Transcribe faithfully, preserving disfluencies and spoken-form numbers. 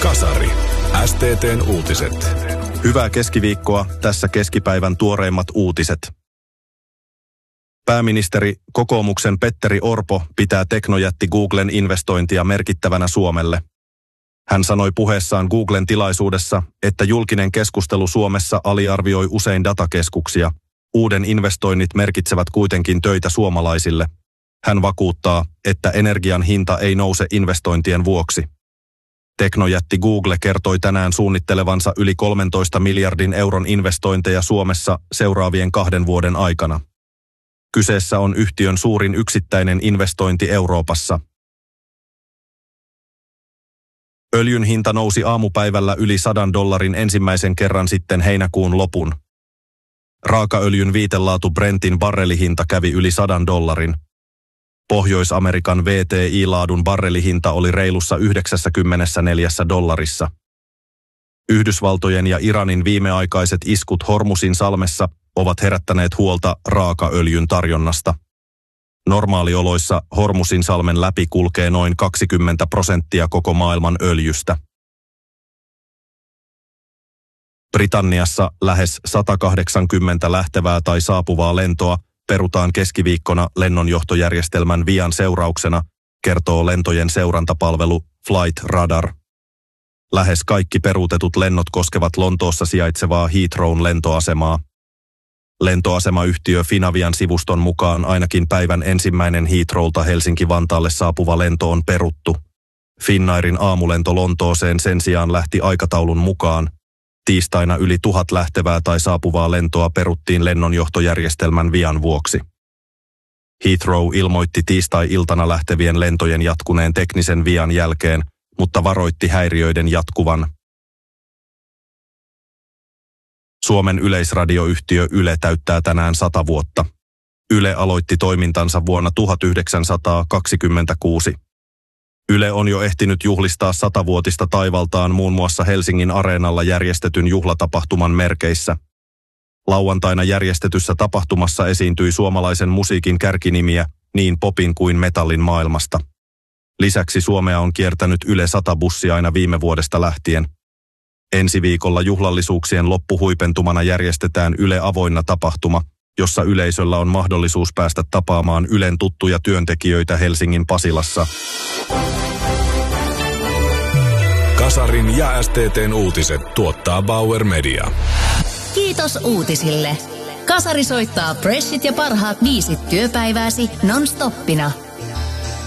Kasari. S T T:n uutiset. Hyvää keskiviikkoa, tässä keskipäivän tuoreimmat uutiset. Pääministeri, kokoomuksen Petteri Orpo pitää teknojätti Googlen investointia merkittävänä Suomelle. Hän sanoi puheessaan Googlen tilaisuudessa, että julkinen keskustelu Suomessa aliarvioi usein datakeskuksia. Uuden investoinnit merkitsevät kuitenkin töitä suomalaisille. Hän vakuuttaa, että energian hinta ei nouse investointien vuoksi. Teknojätti Google kertoi tänään suunnittelevansa yli kolmentoista miljardin euron investointeja Suomessa seuraavien kahden vuoden aikana. Kyseessä on yhtiön suurin yksittäinen investointi Euroopassa. Öljyn hinta nousi aamupäivällä yli sadan dollarin ensimmäisen kerran sitten heinäkuun lopun. Raakaöljyn viitelaatu Brentin barrelihinta kävi yli sadan dollarin. Pohjois-Amerikan V T I-laadun barrelihinta oli reilussa yhdeksänkymmentäneljä dollarissa. Yhdysvaltojen ja Iranin viimeaikaiset iskut Hormusin salmessa ovat herättäneet huolta raakaöljyn tarjonnasta. Normaalioloissa Hormusin salmen läpi kulkee noin kaksikymmentä prosenttia koko maailman öljystä. Britanniassa lähes sata kahdeksankymmentä lähtevää tai saapuvaa lentoa perutaan keskiviikkona lennonjohtojärjestelmän vian seurauksena, kertoo lentojen seurantapalvelu Flight Radar. Lähes kaikki peruutetut lennot koskevat Lontoossa sijaitsevaa Heathrown lentoasemaa. Lentoasemayhtiö Finavian sivuston mukaan ainakin päivän ensimmäinen Heathrowlta Helsinki-Vantaalle saapuva lento on peruttu. Finnairin aamulento Lontooseen sen sijaan lähti aikataulun mukaan. Tiistaina yli tuhat lähtevää tai saapuvaa lentoa peruttiin lennonjohtojärjestelmän vian vuoksi. Heathrow ilmoitti tiistai-iltana lähtevien lentojen jatkuneen teknisen vian jälkeen, mutta varoitti häiriöiden jatkuvan. Suomen yleisradioyhtiö Yle täyttää tänään sata vuotta. Yle aloitti toimintansa vuonna tuhatyhdeksänsataakaksikymmentäkuusi. Yle on jo ehtinyt juhlistaa satavuotista taivaltaan muun muassa Helsingin Areenalla järjestetyn juhlatapahtuman merkeissä. Lauantaina järjestetyssä tapahtumassa esiintyi suomalaisen musiikin kärkinimiä niin popin kuin metallin maailmasta. Lisäksi Suomea on kiertänyt Yle sata bussi aina viime vuodesta lähtien. Ensi viikolla juhlallisuuksien loppuhuipentumana järjestetään Yle avoinna tapahtuma, jossa yleisöllä on mahdollisuus päästä tapaamaan Ylen tuttuja työntekijöitä Helsingin Pasilassa. Kasarin ja S T T:n uutiset tuottaa Bauer Media. Kiitos uutisille. Kasari soittaa freshit ja parhaat biisit työpäivääsi non-stoppina.